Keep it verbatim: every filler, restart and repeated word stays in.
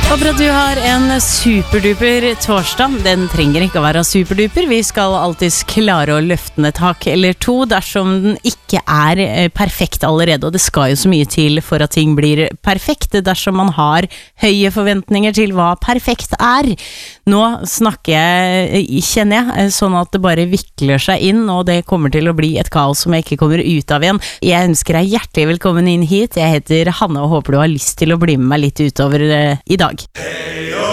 Håper at du har en superduper torsdag. Den trenger ikke å være superduper. Vi skal alltid klare å løfte den et hakk eller to dersom den ikke er perfekt allerede. Og det skal jo så mye til for at ting blir perfekt dersom man har høye forventninger til hva perfekt er. Nå snakker jeg, kjenner jeg, sånn at det bare vikler seg inn, og det kommer til å bli et kaos som jeg ikke kommer ut av igjen. Jeg ønsker deg hjertelig velkommen inn hit. Jeg heter Hanne og håper du har lyst til å bli med meg litt utover i dag.